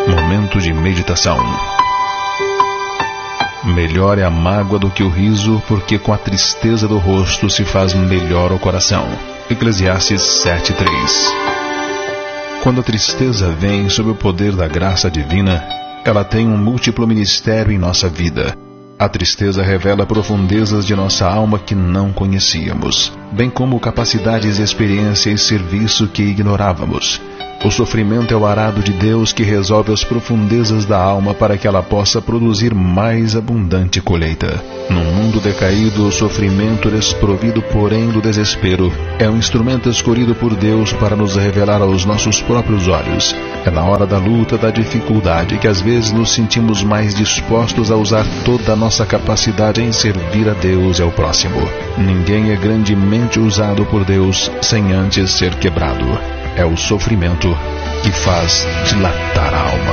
Momento de meditação. Melhor é a mágoa do que o riso, porque com a tristeza do rosto se faz melhor o coração. Eclesiastes 7:3. Quando a tristeza vem sob o poder da graça divina, ela tem um múltiplo ministério em nossa vida. A tristeza revela profundezas de nossa alma que não conhecíamos, bem como capacidades, experiência e serviço que ignorávamos. O sofrimento é o arado de Deus que resolve as profundezas da alma para que ela possa produzir mais abundante colheita. Num mundo decaído, o sofrimento, desprovido porém do desespero, é um instrumento escolhido por Deus para nos revelar aos nossos próprios olhos. É na hora da luta, da dificuldade, que às vezes nos sentimos mais dispostos a usar toda a nossa capacidade em servir a Deus e ao próximo. Ninguém é grandemente usado por Deus sem antes ser quebrado. É o sofrimento que faz dilatar a alma.